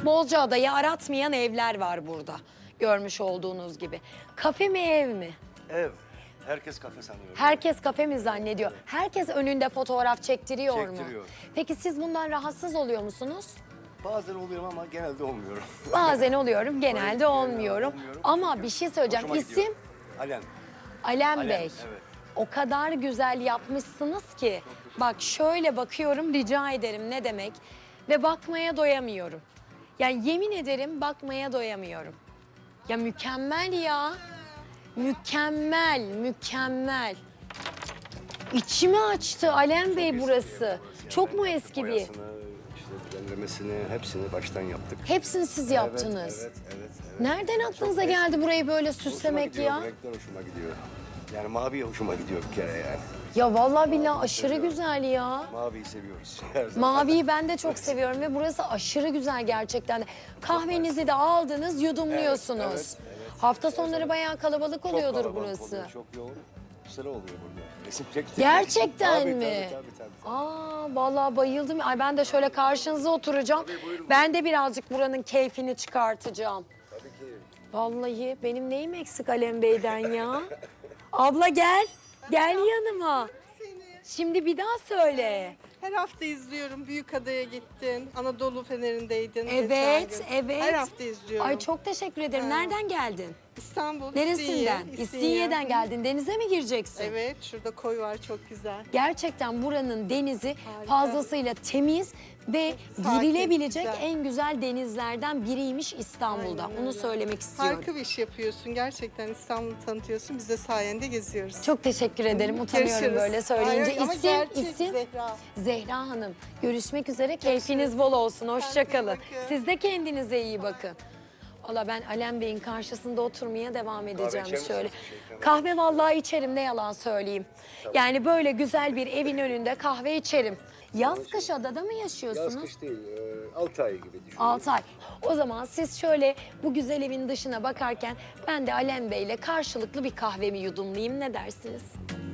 Bozcaada'yı aratmayan evler var burada. Görmüş olduğunuz gibi. Kafe mi ev mi? Ev. Herkes kafe sanıyor. Herkes kafe mi zannediyor? Herkes önünde fotoğraf çektiriyor mu? Çektiriyor. Peki siz bundan rahatsız oluyor musunuz? Bazen oluyorum ama genelde olmuyorum. Bazen oluyorum, genelde olmuyorum. olmuyorum. Ama bir şey söyleyeceğim. Hoşuma gidiyor. İsim Alen. Alem Alem, Bey. evet. O kadar güzel yapmışsınız ki. Bak şöyle bakıyorum, rica ederim ne demek. Ve bakmaya doyamıyorum. Yani yemin ederim bakmaya doyamıyorum. Ya mükemmel ya. Mükemmel, mükemmel. İçimi açtı Alem Bey burası. Çok mu eski bir? Boyasını, işte düzenlemesini, hepsini baştan yaptık. Hepsini siz yaptınız. Evet. Nereden aklınıza geldi burayı böyle süslemek Hoşuma ya? gidiyor, bu renkler hoşuma gidiyor. Yani mavi hoşuma gidiyor bir kere yani. Ya vallahi billahi aşırı güzel ya. Maviyi seviyoruz her zaman. Maviyi ben de çok seviyorum ve burası aşırı güzel gerçekten. Kahvenizi de aldınız, yudumluyorsunuz. Evet. Hafta sonları bayağı kalabalık Çok oluyordur kalabalık burası. oluyor, çok yoğun. Sıra oluyor burada. Resim çektik. Gerçekten Tabii, mi? Tabii. Aa vallahi bayıldım. Ay ben de şöyle karşınıza oturacağım. Ben de birazcık buranın keyfini çıkartacağım. Tabii ki. Vallahi benim neyim eksik Alem Bey'den ya? Abla gel. Gel yanıma. Şimdi bir daha söyle. Her hafta izliyorum. Büyükada'ya gittin. Anadolu Feneri'ndeydin. Evet, geçen gün. evet. Her hafta izliyorum. Ay çok teşekkür ederim. Nereden geldin? İstanbul. Neresinden? İstinye. İstinye'den geldin. Denize mi gireceksin? Evet. Şurada koy var çok güzel. Gerçekten buranın denizi Harika. fazlasıyla temiz ve Sakin, girilebilecek güzel. en güzel denizlerden biriymiş İstanbul'da. Aynen Onu öyle. söylemek istiyorum. Harika bir iş yapıyorsun. Gerçekten İstanbul'u tanıtıyorsun. Biz de sayende geziyoruz. Çok teşekkür ederim. Utanıyorum Görüşürüz. böyle söyleyince. Ay, ama İsim, gerçek isim. Zehra. Zehra Hanım. Görüşmek üzere. Keyfiniz bol olsun. Hoşça kalın. bakın. Siz de kendinize iyi bakın. Valla ben Alem Bey'in karşısında oturmaya devam edeceğim içer şöyle. misiniz? Kahve vallahi içerim, ne yalan söyleyeyim. Yani böyle güzel bir evin önünde kahve içerim. Yaz kış adada mı yaşıyorsunuz? Yaz kış değil, 6 ay gibi düşünün. 6 ay. O zaman siz şöyle bu güzel evin dışına bakarken ben de Alem Bey'le karşılıklı bir kahvemi yudumlayayım, ne dersiniz?